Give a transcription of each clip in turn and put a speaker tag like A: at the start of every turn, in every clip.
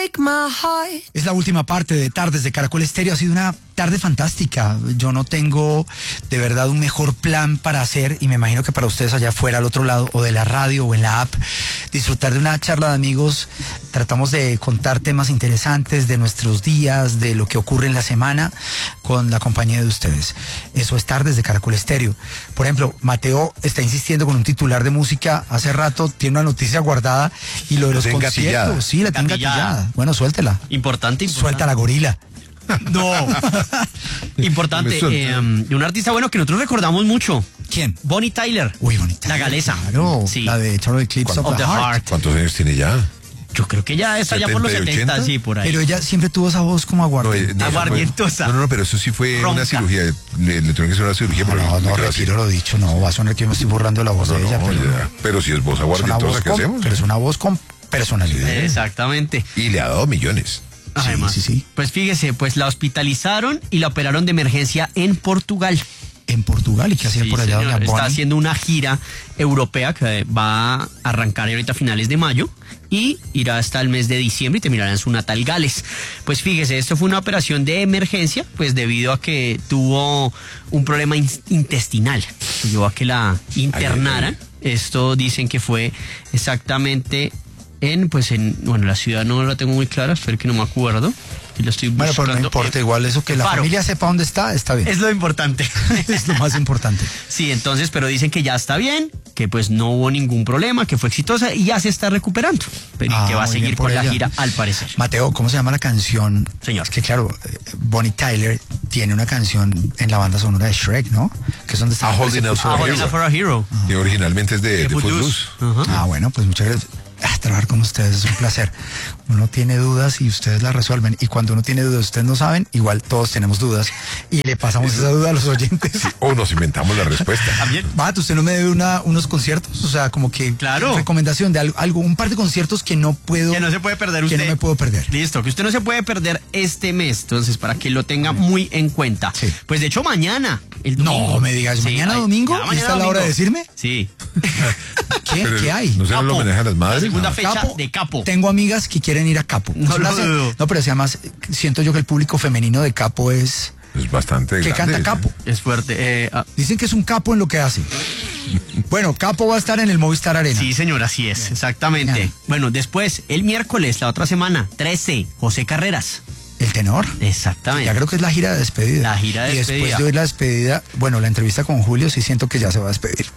A: break my heart.
B: Es la última parte de Tardes de Caracol Estéreo. Ha sido una tarde fantástica. Yo no tengo de verdad un mejor plan para hacer, y me imagino que para ustedes allá afuera, al otro lado, o de la radio o en la app, disfrutar de una charla de amigos. Tratamos de contar temas interesantes de nuestros días, de lo que ocurre en la semana, con la compañía de ustedes. Eso es Tardes de Caracol Estéreo. Por ejemplo, Mateo está insistiendo con un titular de música hace rato, tiene una noticia guardada, y lo de los conciertos. Sí, la tengo engatillada. Bueno, suéltela.
C: Importante.
B: Suelta la gorila.
C: No. Importante. Un artista bueno que nosotros recordamos mucho.
B: ¿Quién?
C: Bonnie Tyler.
B: Uy, Bonnie Tyler.
C: La galesa.
B: Claro,
C: sí.
B: la de Charlie Eclipse of the Heart.
D: ¿Cuántos años tiene ya?
C: Yo creo que ya está ya por los 70,
D: 80?
C: sí, por ahí.
B: Pero ella siempre tuvo esa voz como aguardientosa.
C: Aguardientosa.
D: No, pero eso sí fue
C: Ronca.
D: una cirugía. Le tuvieron que hacer una cirugía.
B: No, retiro lo dicho, no, va a sonar que yo me estoy borrando la voz de ella.
D: Pero si es voz aguardientosa, ¿qué hacemos?
B: Pero es una voz con personalidad.
C: Exactamente.
D: Y le ha dado millones.
C: Además,
B: sí.
C: Pues fíjese, pues la hospitalizaron y la operaron de emergencia en Portugal.
B: En Portugal, ¿y qué hacía por allá,
C: señor.
B: doña
C: Está
B: Bonnie?
C: haciendo una gira europea que va a arrancar ahorita a finales de mayo y irá hasta el mes de diciembre y terminará en su natal Gales. Pues fíjese, esto fue una operación de emergencia, pues debido a que tuvo un problema intestinal, que llevó a que la internaran. Esto dicen que fue exactamente la ciudad no la tengo muy clara, espero que no me acuerdo. Y lo estoy
B: Bueno, pero no importa, igual eso que la
C: Faro.
B: familia sepa dónde está bien.
C: Es lo importante.
B: Es lo más importante.
C: Sí, entonces, pero dicen que ya está bien, que pues no hubo ningún problema, que fue exitosa y ya se está recuperando. Pero y que va a
B: muy
C: seguir
B: bien por
C: con la
B: ella.
C: gira, al parecer.
B: Mateo, ¿cómo se llama la canción?
C: Señor.
B: Es que claro, Bonnie Tyler tiene una canción en la banda sonora de Shrek, ¿no? Que es donde está...
D: Holding Out for a
C: Holding Out for a Hero.
D: Y originalmente es de Footloose.
C: Ajá.
B: Bueno, pues muchas gracias. Trabajar con ustedes es un placer. Uno tiene dudas y ustedes las resuelven. Y cuando uno tiene dudas, ustedes no saben, igual todos tenemos dudas. Y le pasamos esa duda a los oyentes.
D: Sí, o nos inventamos la respuesta.
C: También.
B: Matt, ¿usted no me debe unos conciertos? O sea, como que...
C: Claro.
B: Recomendación de algo, un par de conciertos que no puedo...
C: Que no se puede perder
B: que
C: usted.
B: no me puedo perder.
C: Listo, que usted no se puede perder este mes. Entonces, para que lo tenga muy en cuenta.
B: Sí.
C: Pues de hecho, mañana, el domingo.
B: No me digas, ¿mañana domingo?
C: ya,
B: ¿Y
C: mañana
B: está la hora de
C: domingo.
B: decirme?
C: Sí.
D: Pero
B: ¿Qué hay?
D: ¿No se lo manejan las madres?
C: La segunda
D: No.
C: fecha
B: Capo,
C: de Capo.
B: Tengo amigas que quieren ir a Capo.
C: No
B: Es
C: lo
B: una-
C: dudo.
B: No, pero además siento yo que el público femenino de Capo es...
D: Es bastante
B: que
D: grande.
B: canta Capo.
C: Es fuerte.
B: Dicen que es un capo en lo que hace. Bueno, Capo va a estar en el Movistar Arena.
C: Sí, señor, así es, exactamente.
B: Bien.
C: Bueno, después, el miércoles, la otra semana, 13, José Carreras.
B: El tenor.
C: Exactamente.
B: Ya creo que es la gira de despedida.
C: La gira de
B: y después
C: despedida.
B: de oír la despedida, bueno, la entrevista con Julio, sí siento que ya se va a despedir.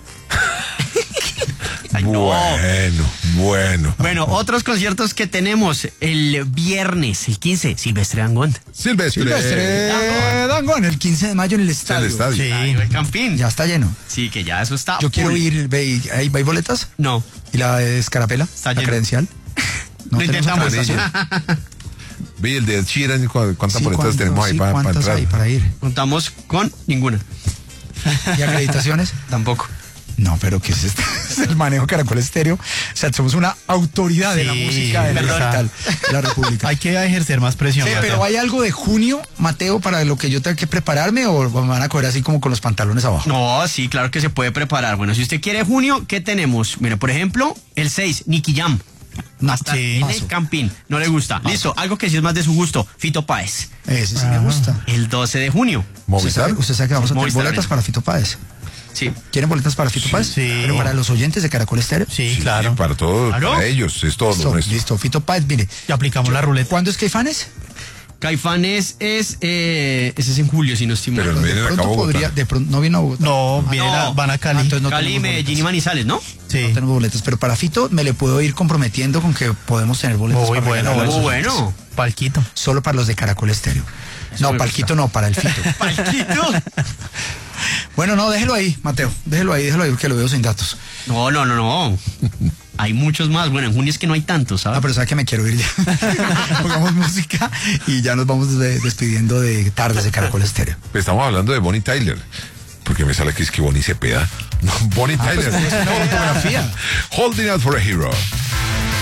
C: Ay, no.
D: Bueno.
C: Bueno, otros conciertos que tenemos el viernes, el 15, Silvestre Dangond.
D: Silvestre.
B: Dangond, el 15 de mayo en el estadio.
D: El estadio.
C: Sí, el Campín.
B: Ya está lleno.
C: Sí, que ya eso está.
B: Yo quiero
C: full.
B: ir, ¿hay boletas?
C: No,
B: ¿Y la de Escarapela?
C: Está
B: ¿La
C: lleno.
B: credencial?
C: lo
B: tenemos
C: intentamos.
B: autorización.
D: Vi el de Sheeran, ¿cuántas
B: Sí,
D: boletas tenemos ahí para
B: ¿cuántas
D: entrar?
B: hay para ir?
C: Contamos con ninguna.
B: ¿Y acreditaciones?
C: Tampoco.
B: No, pero ¿qué es esto? Es el manejo Caracol Estéreo. O sea, somos una autoridad de la
C: Sí,
B: música de la
C: perdón.
B: digital de la República.
E: Hay que ejercer más presión.
B: Sí,
E: Mateo.
B: pero ¿hay algo de junio, Mateo, para lo que yo tenga que prepararme o me van a coger así como con los pantalones abajo?
C: No, sí, claro que se puede preparar. Bueno, si usted quiere junio, ¿qué tenemos? Mira, por ejemplo, el 6, Nicky Jam.
B: No,
C: Hasta
E: sí,
C: en
B: paso.
C: el Campín. No le gusta. Listo, algo que sí es más de su gusto. Fito Páez.
B: Ese sí me gusta.
C: El 12 de junio.
D: ¿Movistar?
B: ¿Usted sabe que vamos a tener
C: Movistar
B: boletas
C: Arena.
B: para Fito Páez?
C: Sí.
B: ¿Quieren boletas para Fito Páez?
E: sí.
B: Pero para los oyentes de Caracol Estéreo.
E: Sí,
D: Sí,
E: claro.
D: para todos,
C: ¿Claro?
D: para ellos, es todo
B: Listo,
D: nuestro.
B: listo. Fito Páez, mire.
E: Y aplicamos la ruleta.
B: ¿Cuándo es Caifanes?
C: Caifanes ese es en julio, si no estoy mal.
D: Pero el
B: De
D: viene acá a
B: pronto
D: Bogotá.
B: podría, de pronto, no viene a Bogotá.
E: No,
C: no.
E: van a Cali.
B: Entonces no
C: Cali,
B: tenemos
C: Medellín y
B: boletas.
C: Manizales, ¿no?
E: Sí.
B: No tenemos boletas, pero para Fito me le puedo ir comprometiendo con que podemos tener boletas.
E: Muy
B: para
E: bueno,
B: regalar a los
C: Muy
B: oyentes.
C: bueno.
E: Palquito.
B: Solo para los de Caracol Estéreo. No,
C: me
B: Palquito no, para el Fito.
C: Palquito.
B: Bueno, no, déjelo ahí, Mateo. Déjelo ahí, porque lo veo sin datos.
C: No. Hay muchos más. Bueno, en junio es que no hay tantos, ¿sabes?
B: Ah, pero sabe que me quiero ir ya. Pongamos música y ya nos vamos despidiendo de Tardes de Caracol Estéreo.
D: Estamos hablando de Bonnie Tyler. Porque me sale que es que Bonnie Cepeda. No, Bonnie Tyler.
B: pues es una fotografía.
D: Holding Out for a Hero.